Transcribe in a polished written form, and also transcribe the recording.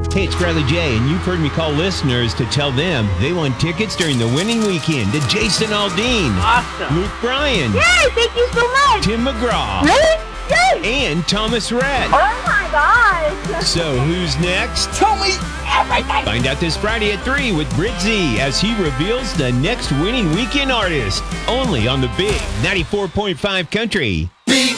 Hey, it's Bradley J, and you've heard me call listeners to tell them they won tickets during the winning weekend to Jason Aldean, Awesome. Luke Bryan, Yay, thank you so much. Tim McGraw, Really? Yay. and Thomas Rhett. Oh my gosh. So who's next? Tell me everything. Find out this Friday at 3 with Brit Z as he reveals the next winning weekend artist. Only on the Big 94.5 Country. Big